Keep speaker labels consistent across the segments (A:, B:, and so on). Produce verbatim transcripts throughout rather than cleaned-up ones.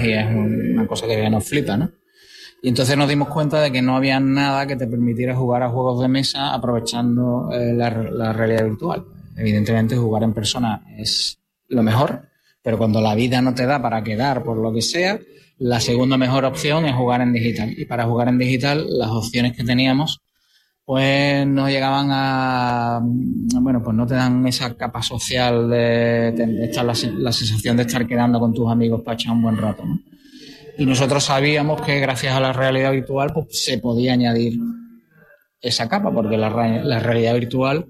A: y es una cosa que nos flipa, ¿no? Y entonces nos dimos cuenta de que no había nada que te permitiera jugar a juegos de mesa aprovechando eh, la, la realidad virtual. Evidentemente jugar en persona es lo mejor, pero cuando la vida no te da para quedar por lo que sea, la segunda mejor opción es jugar en digital. Y para jugar en digital, las opciones que teníamos pues no llegaban a... Bueno, pues no te dan esa capa social de, de estar la, la sensación de estar quedando con tus amigos para echar un buen rato, ¿no? Y nosotros sabíamos que gracias a la realidad virtual pues se podía añadir esa capa, porque la, la realidad virtual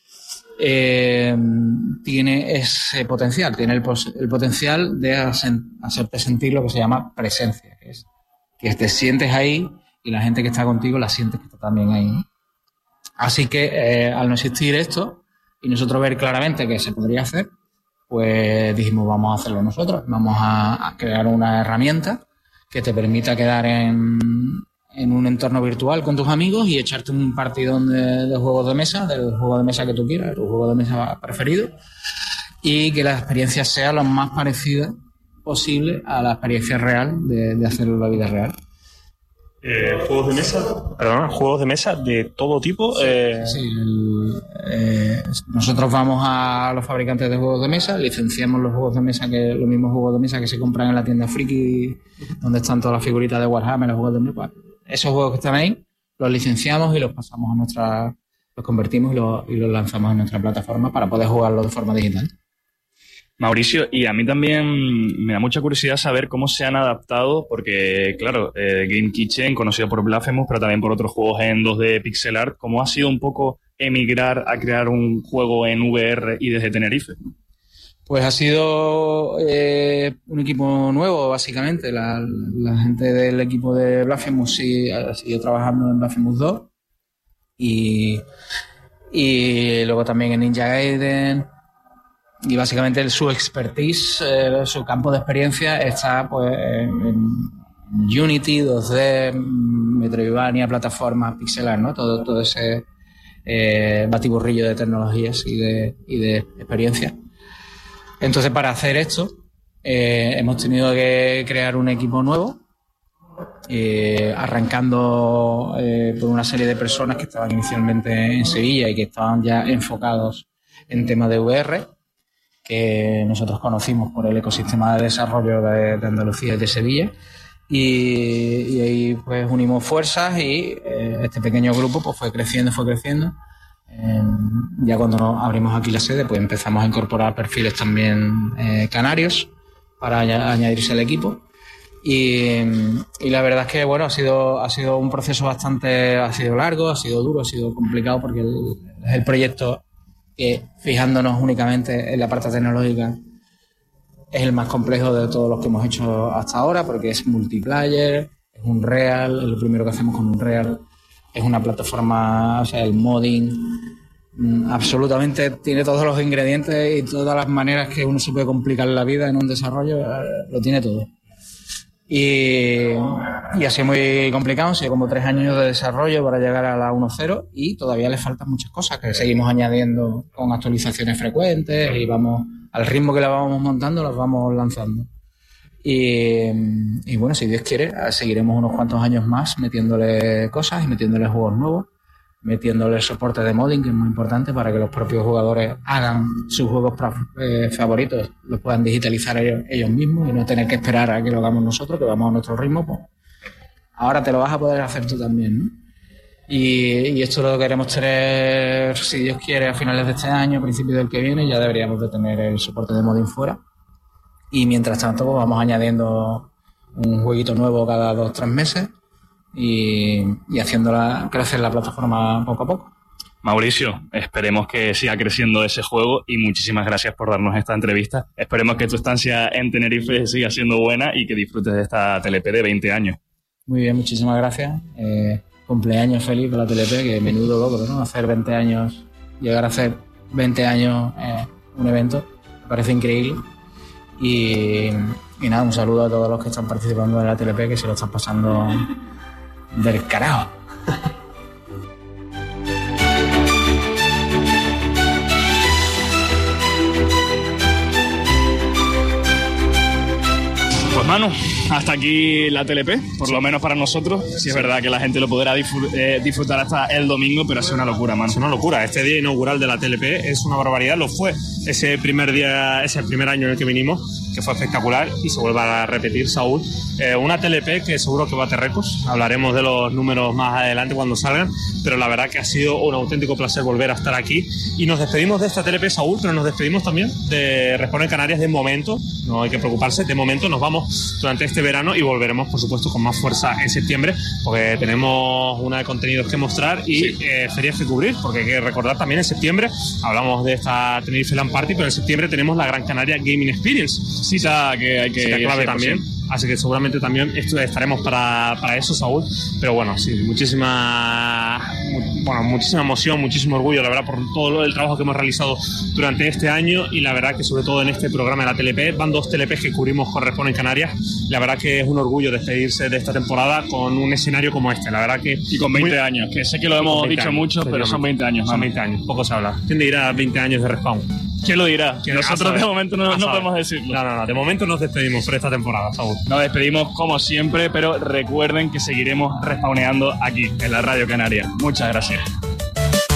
A: eh, tiene ese potencial, tiene el, el potencial de hacerte sentir lo que se llama presencia, que es que te sientes ahí y la gente que está contigo la sientes que está también ahí, ¿no? Así que eh, al no existir esto y nosotros ver claramente que se podría hacer, pues dijimos vamos a hacerlo nosotros, vamos a, a crear una herramienta que te permita quedar en, en un entorno virtual con tus amigos y echarte un partidón de, de juegos de mesa, del juego de mesa que tú quieras, tu juego de mesa preferido, y que la experiencia sea lo más parecida posible a la experiencia real de, de hacerlo en la vida real.
B: Eh, juegos de mesa, perdón, juegos de mesa de todo tipo.
A: Sí, eh... sí el, eh, nosotros vamos a los fabricantes de juegos de mesa, licenciamos los juegos de mesa, que los mismos juegos de mesa que se compran en la tienda Friki, donde están todas las figuritas de Warhammer, los juegos de mesa. Esos juegos que están ahí, los licenciamos y los pasamos a nuestra, los convertimos y los, y los lanzamos en nuestra plataforma para poder jugarlo de forma digital.
B: Mauricio, y a mí también me da mucha curiosidad saber cómo se han adaptado, porque, claro, eh, Game Kitchen, conocido por Blasphemous, pero también por otros juegos en dos D pixel art, ¿cómo ha sido un poco emigrar a crear un juego en V R y desde Tenerife?
A: Pues ha sido eh, un equipo nuevo, básicamente. La, la gente del equipo de Blasphemous sí ha seguido trabajando en Blasphemous dos y, y luego también en Ninja Gaiden. Y básicamente su expertise, eh, su campo de experiencia está pues en Unity, dos D, Metroidvania, plataformas, pixelar, ¿no? Todo, todo ese eh, batiburrillo de tecnologías y de, y de experiencia. Entonces, para hacer esto, eh, hemos tenido que crear un equipo nuevo, eh, arrancando eh, por una serie de personas que estaban inicialmente en Sevilla y que estaban ya enfocados en temas de V R, que nosotros conocimos por el ecosistema de desarrollo de, de Andalucía y de Sevilla, y, y ahí pues unimos fuerzas y eh, este pequeño grupo pues fue creciendo, fue creciendo. Eh, ya cuando nos abrimos aquí la sede pues empezamos a incorporar perfiles también eh, canarios para añadirse al equipo y, y la verdad es que bueno ha sido, ha sido un proceso bastante, ha sido largo, ha sido duro, ha sido complicado porque el, el proyecto que fijándonos únicamente en la parte tecnológica es el más complejo de todos los que hemos hecho hasta ahora porque es multiplayer, es un real, es lo primero que hacemos con un real, es una plataforma, o sea, el modding absolutamente tiene todos los ingredientes y todas las maneras que uno se puede complicar la vida en un desarrollo, lo tiene todo. Y, y ha sido muy complicado, ha sido como tres años de desarrollo para llegar a la uno punto cero y todavía le faltan muchas cosas que seguimos añadiendo con actualizaciones frecuentes y vamos al ritmo que la vamos montando, las vamos lanzando. Y, y bueno, si Dios quiere, seguiremos unos cuantos años más metiéndole cosas y metiéndole juegos nuevos, metiéndole soporte de modding, que es muy importante para que los propios jugadores hagan sus juegos eh, favoritos, los puedan digitalizar ellos, ellos mismos y no tener que esperar a que lo hagamos nosotros, que vamos a nuestro ritmo, pues ahora te lo vas a poder hacer tú también, ¿no? Y, y esto lo queremos tener, si Dios quiere, a finales de este año, principios del que viene, ya deberíamos de tener el soporte de modding fuera. Y mientras tanto, pues vamos añadiendo un jueguito nuevo cada dos o tres meses y, y haciéndola crecer la plataforma poco a poco.
B: Mauricio, esperemos que siga creciendo ese juego y muchísimas gracias por darnos esta entrevista. Esperemos que tu estancia en Tenerife siga siendo buena y que disfrutes de esta T L P de veinte años.
A: Muy bien, muchísimas gracias. Eh, cumpleaños feliz con la T L P, que menudo logro, ¿no? Hacer veinte años, llegar a hacer veinte años eh, un evento, me parece increíble. Y, y nada, un saludo a todos los que están participando en la T L P, que se lo están pasando del carajo.
B: Pues Manu, hasta aquí la T L P, por lo menos para nosotros. Sí, es verdad que la gente lo podrá disfr- eh, disfrutar hasta el domingo, pero ha sido una locura, mano.
C: Es una locura. Este día inaugural de la T L P es una barbaridad. Lo fue ese primer día, ese primer año en el que vinimos, que fue espectacular, y se vuelve a repetir, Saúl. Eh, una T L P que seguro que bate récords. Hablaremos de los números más adelante cuando salgan, pero la verdad que ha sido un auténtico placer volver a estar aquí. Y nos despedimos de esta T L P, Saúl, pero nos despedimos también de Respawn Canarias de momento. No hay que preocuparse. De momento nos vamos durante este verano y volveremos, por supuesto, con más fuerza en septiembre, porque tenemos una de contenidos que mostrar y sí. eh, ferias que cubrir, porque hay que recordar también en septiembre, hablamos de esta Tenerife LAN Party, pero en septiembre tenemos la Gran Canaria Gaming Experience.
B: Sí, está que hay que...
C: Sí, clave también. Así que seguramente también esto estaremos para, para eso, Saúl. Pero bueno, sí, muchísima, bueno, muchísima emoción, muchísimo orgullo, la verdad, por todo el trabajo que hemos realizado durante este año, y la verdad que sobre todo en este programa de la T L P, van dos T L Ps que cubrimos con Respawn en Canarias. La verdad que es un orgullo despedirse de esta temporada con un escenario como este, la verdad que...
B: Y con veinte muy... años, que sé que lo hemos dicho años, mucho, pero son veinte años.
C: Son veinte años, poco se habla. ¿Quién dirá veinte años de Respawn?
B: ¿Quién lo dirá? Nosotros de momento no, no podemos decirlo.
C: No, no, no, de momento nos despedimos por esta temporada, Saúl.
B: Nos despedimos como siempre, pero recuerden que seguiremos respawneando aquí, en la Radio Canaria. Muchas gracias.